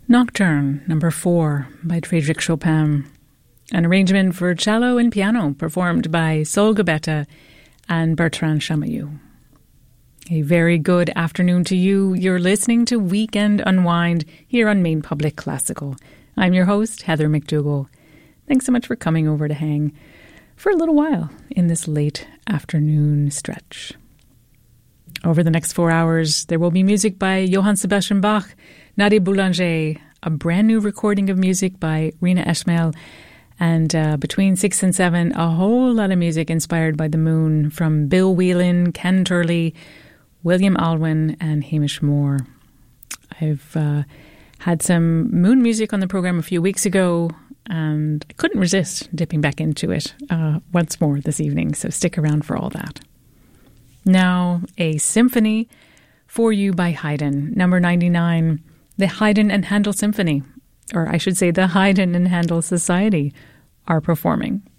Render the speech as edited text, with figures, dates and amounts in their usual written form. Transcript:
Nocturne, number 4, by Frédéric Chopin. An arrangement for cello and piano performed by Sol Gabetta and Bertrand Chamayou. A very good afternoon to you. You're listening to Weekend Unwind here on Maine Public Classical. I'm your host, Heather McDougall. Thanks so much for coming over to hang for a little while in this late afternoon stretch. Over the next 4 hours, there will be music by Johann Sebastian Bach, Nadia Boulanger, a brand new recording of music by Rina Esmail, and between 6 and 7, a whole lot of music inspired by the moon from Bill Whelan, Ken Turley, William Alwyn, and Hamish Moore. I've had some moon music on the program a few weeks ago, and I couldn't resist dipping back into it once more this evening, so stick around for all that. Now, a symphony for you by Haydn, number 99, the Haydn and Handel Symphony, or I should say the Haydn and Handel Society, are performing.